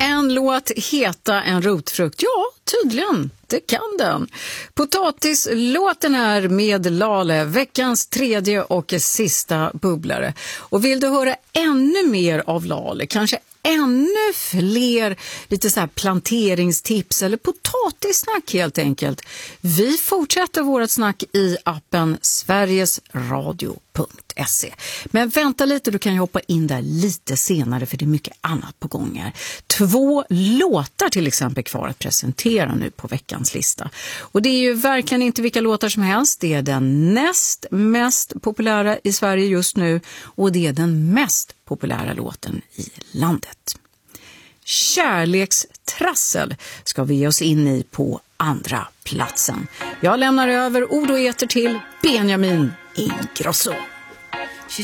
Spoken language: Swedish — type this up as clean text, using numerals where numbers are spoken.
en låt heta en rotfrukt? Ja, tydligen. Det kan den. Potatislåten är med Lale, veckans tredje och sista bubblare. Och vill du höra ännu mer av Lale, kanske ännu fler lite så här planteringstips eller potatissnack helt enkelt. Vi fortsätter vårt snack i appen sverigesradio.se. Men vänta lite, du kan ju hoppa in där lite senare för det är mycket annat på gång här. 2 låtar till exempel kvar att presentera nu på veckans lista. Och det är ju verkligen inte vilka låtar som helst. Det är den näst mest populära i Sverige just nu och det är den mest populära låten i landet. Kärlekstrassel ska vi ge oss in i på andra platsen. Jag lämnar över ord och eter till Benjamin Ingrosso.